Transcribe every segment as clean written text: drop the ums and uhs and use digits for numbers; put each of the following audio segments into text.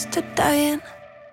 to dying.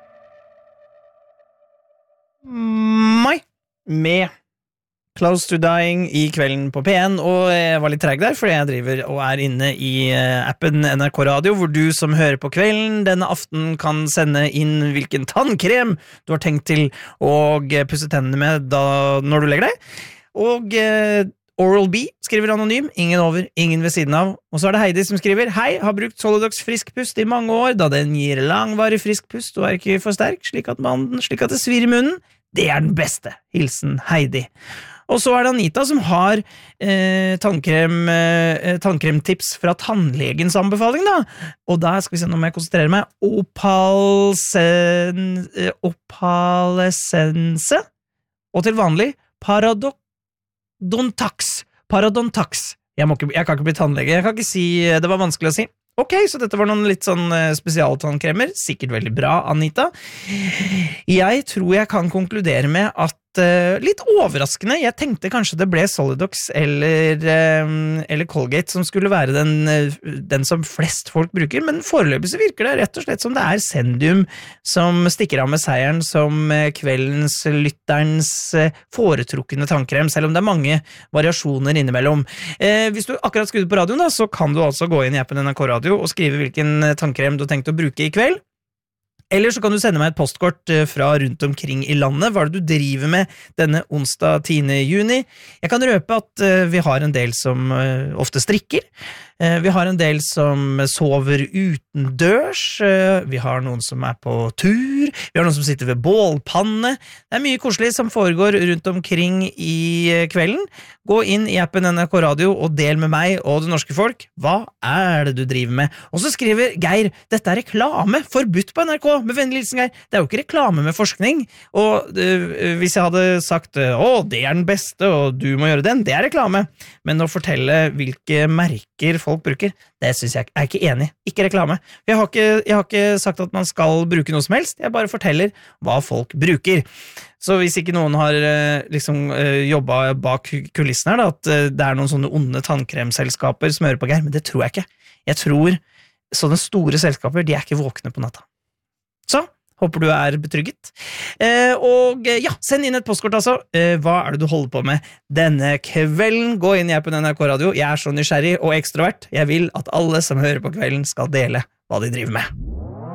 Mai med Close to Dying i kvelden på P1, og jeg var litt treg der, fordi jeg driver og er inne i appen NRK Radio, hvor du som hører på kvelden denne aften kan sende inn hvilken tannkrem du har tenkt til å pusse tennene med når du legger deg. Og Oral-B skriver anonym, ingen over, ingen ved siden av. Og så er det Heidi som skriver: Hei, har brukt Solidox frisk pust i mange år, da den gir langvarig frisk pust og er ikke for sterk, slik at det svir i munnen. Det er den beste. Hilsen Heidi. Og så er det Anita som har tannkremtips fra tannlegens anbefaling da. Og da skal vi se, nå må jeg konsentrere meg. Opalescense og til vanlig Parodontax. Jeg kan ikke bli tannlege, jeg kan ikke si, det var vanskelig å si. Ok, så dette var noen litt sånn spesialtannkremer, sikkert veldig bra, Anita. Jeg tror jeg kan konkludere med at litt overraskende, jeg tenkte kanskje det ble Solidox eller Colgate som skulle være den som flest folk bruker, men foreløpig så virker det rett og slett som det er Zendium som stikker av med seieren som kveldens lytterens foretrukne tannkrem, selv om det er mange variasjoner innimellom. Hvis du akkurat skrudde på radioen da, så kan du altså gå inn i appen NRK Radio og skrive hvilken tannkrem du har tenkt å bruke i kveld. Eller så kan du sende meg et postkort fra rundt omkring i landet. Hva er det du driver med denne onsdag 10. juni? Jeg kan røpe at vi har en del som ofte strikker. Vi har en del som sover utendørs. Vi har noen som er på tur. Vi har noen som sitter ved bålpanne. Det er mye koselig som foregår rundt omkring i kvelden. Gå inn i appen NRK Radio og del med meg og det norske folk. Hva er det du driver med? Og så skriver Geir, dette er reklame, forbudt på NRK. Med vennlig hilsen, Geir. Det er jo ikke reklame med forskning. Og hvis jeg hadde sagt, det er den beste, og du må gjøre den, det er reklame. Men å fortelle hvilke merker folk bruker, det synes jeg er ikke enig. Ikke reklame. Jeg har ikke sagt at man skal bruke noe som helst, jeg bare forteller hva folk bruker. Så hvis ikke noen har jobbet bak kulissen her, da, at det er noen sånne onde tannkremselskaper som hører på Geir, men det tror jeg ikke. Jeg tror sånne store selskaper, de er ikke våkne på natta. Så, håper du er betrygget. Send inn et postkort altså. Hva er det du holder på med denne kvelden? Gå inn i appen NRK Radio. Jeg er så nysgjerrig og ekstrovert. Jeg vil at alle som hører på kvelden skal dele hva de driver med.